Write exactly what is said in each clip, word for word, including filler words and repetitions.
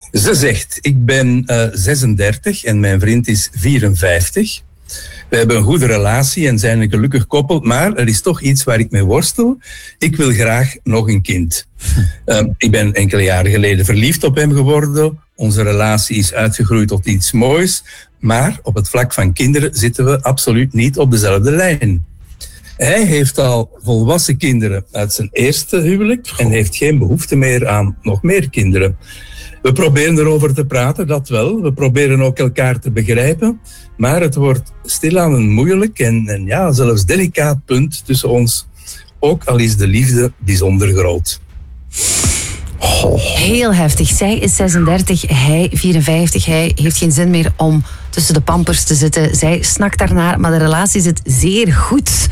Ze zegt, ik ben uh, zesendertig en mijn vriend is vierenvijftig. We hebben een goede relatie en zijn een gelukkig koppel, maar er is toch iets waar ik mee worstel. Ik wil graag nog een kind. Uh, ik ben enkele jaren geleden verliefd op hem geworden. Onze relatie is uitgegroeid tot iets moois, maar op het vlak van kinderen zitten we absoluut niet op dezelfde lijn. Hij heeft al volwassen kinderen uit zijn eerste huwelijk en heeft geen behoefte meer aan nog meer kinderen. We proberen erover te praten, dat wel. We proberen ook elkaar te begrijpen. Maar het wordt stilaan een moeilijk en, en ja, zelfs delicaat punt tussen ons. Ook al is de liefde bijzonder groot. Oh. Heel heftig. Zij is zesendertig, hij vierenvijftig. Hij heeft geen zin meer om tussen de pampers te zitten. Zij snakt daarnaar, maar de relatie zit zeer goed.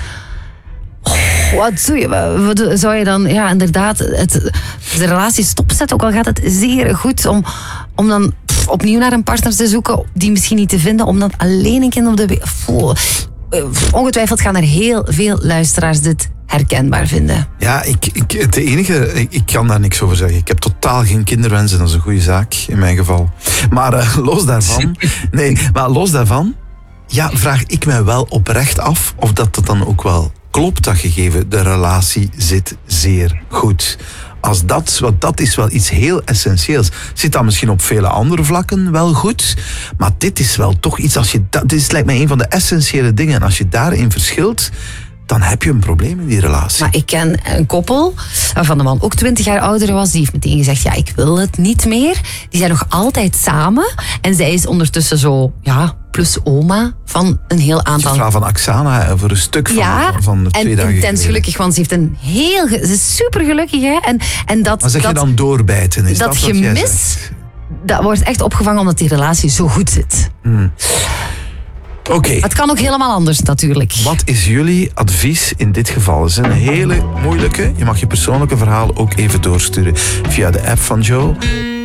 Oh, wat doe je? Wat zou je dan, ja, inderdaad, het, de relatie stopzetten, ook al gaat het zeer goed, om, om dan pff, opnieuw naar een partner te zoeken, die misschien niet te vinden, om dan alleen een kind op de wereld. Oh, ongetwijfeld gaan er heel veel luisteraars dit herkenbaar vinden. Ja, ik, ik, het enige, ik, ik kan daar niks over zeggen. Ik heb totaal geen kinderwensen, dat is een goede zaak, in mijn geval. Maar uh, los daarvan, nee, maar los daarvan, ja, vraag ik mij wel oprecht af of dat dat dan ook wel klopt, dat gegeven. De relatie zit zeer goed. Als dat, want dat is wel iets heel essentieels. Zit dat misschien op vele andere vlakken wel goed, maar dit is wel toch iets, als je dat, dit is, lijkt mij een van de essentiële dingen. En als je daarin verschilt, dan heb je een probleem in die relatie. Maar ik ken een koppel waarvan de man ook twintig jaar ouder was. Die heeft meteen gezegd, ja, ik wil het niet meer. Die zijn nog altijd samen. En zij is ondertussen zo, ja, plus oma van een heel aantal... Het verhaal van Aksana, voor een stuk van, ja, van, van twee dagen en intens geleden. Gelukkig, want ze heeft een heel... Ze is super gelukkig, hè. En, en dat, maar zeg dat, je dan doorbijten? Is dat, dat gemis, dat wordt echt opgevangen omdat die relatie zo goed zit. Hmm. Oké. Okay. Het kan ook helemaal anders natuurlijk. Wat is jullie advies in dit geval? Het is een hele moeilijke. Je mag je persoonlijke verhaal ook even doorsturen via de app van Joe.